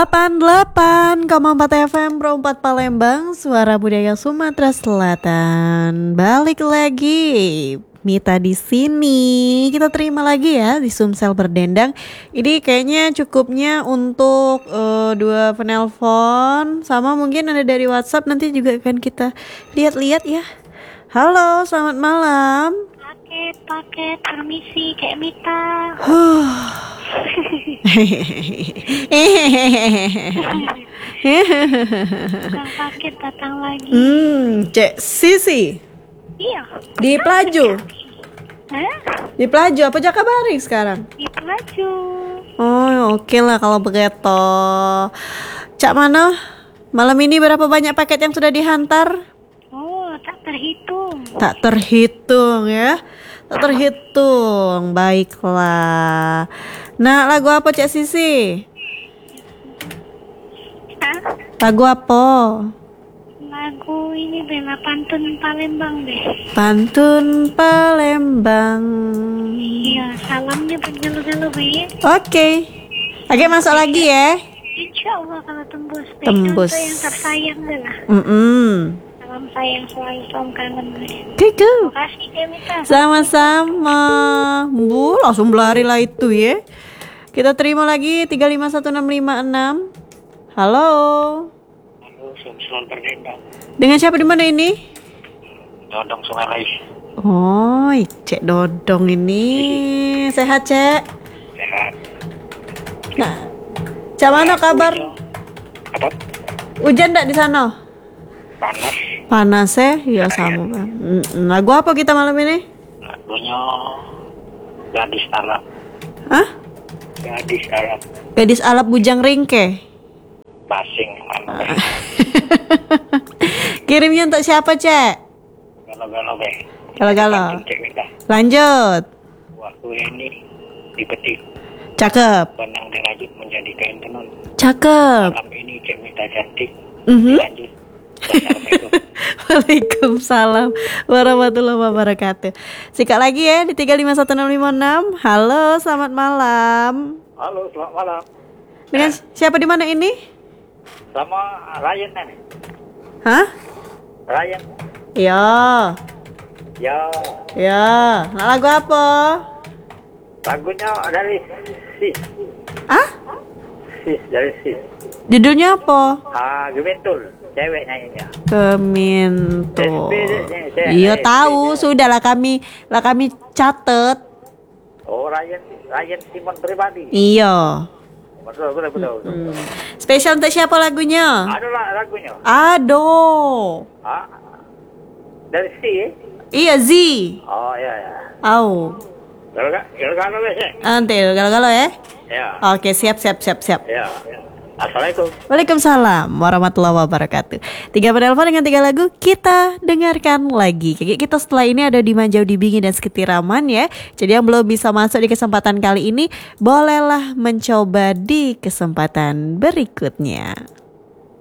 88,4 FM Pro 4 Palembang, suara budaya Sumatera Selatan. Balik lagi, Mita di sini. Kita terima lagi ya di Sumsel Berdendang. Ini kayaknya cukupnya untuk 2 penelpon, sama mungkin ada dari WhatsApp, nanti juga akan kita lihat-lihat ya. Halo, selamat malam. Paket, permisi, kayak Mita. Tukang paket datang lagi. Cek Sisi. Iya. Di Pelaju. Hah? Di Pelaju apa Jakabaring sekarang? Di Pelaju. Oh, oke lah kalau begitu. Cak Mano, malam ini berapa banyak paket yang sudah dihantar? Oh, tak terhitung. Tak terhitung ya. Tak terhitung. Baiklah. Nah, lagu apa Cak Sisi? Hah? Lagu apa? Lagu ini bela pantun Palembang deh. Pantun Palembang. Iya, salamnya bergalu-galu be. Oke. Oke, masuk lagi ya. Insya Allah kalau tembus. Tembus. Contoh yang tersayang deh lah. Salam sayang selalu, salam kangen be. Kiku. Makasih ya Mita. Sama-sama. Bu, langsung berlari lah itu ya. Kita terima lagi 351656. Halo. Halo, Sumsel Berdendang. Dengan siapa di mana ini? Dodong Sungai Rais. Oh, Cek Dodong ini. Sehat, Cek? Sehat. Nah, Cak mana kabar? Apa? Hujan enggak di sana? Panas. Panas ya? Ya sama kan. Lagu apa kita malam ini? Lagunya Gadis Arab. Hah? Gadis Arab. Gadis Alap Bujang Ringke. Basing mana? Kirimnya untuk siapa, Cek? Galau-galau be. Galau-galau. Cek Mita. Lanjut. Waktu ini dipetik. Cakep. Benang dirajut menjadi kain tenun. Cakep. Malam ini Cek Mita cantik. Mhm. Lanjut. Assalamualaikum. Waalaikumsalam warahmatullahi wabarakatuh. Sikat lagi ya di 351656. Halo, selamat malam. Halo, selamat malam. Dengan siapa di mana ini? Sama Ryan nih. Hah? Ryan. Ya. Ya, Ya. Nah, lagu apa? lagunya dari Sis. Ah? Sis, dari Sis. Judulnya apa? Gementul, cewek nyanyinya. Keminto. SPD. Iya tahu, sudahlah kami catet. Oh, Ryan Simon pribadi. Iya. Betul. Spesial untuk siapa lagunya? Ada lah lagunya. Aduh. Dari Si. Iya Z. Oh, ya. Au. Galau-galau biasa. Nanti galau-galau ya. Ya. Oke, siap. Ya. Assalamualaikum. Waalaikumsalam warahmatullahi wabarakatuh. 3 penelpon dengan 3 lagu kita dengarkan lagi. Kita setelah ini ada di Manjau Dibingi dan Seketiraman ya. Jadi yang belum bisa masuk di kesempatan kali ini, bolehlah mencoba di kesempatan berikutnya.